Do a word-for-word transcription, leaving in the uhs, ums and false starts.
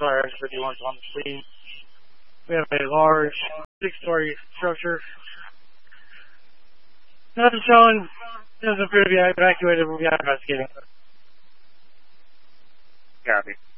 fire fifty-one on the scene. We have a large six-story structure. Nothing showing. Doesn't appear to be evacuated. We'll be investigating. Copy.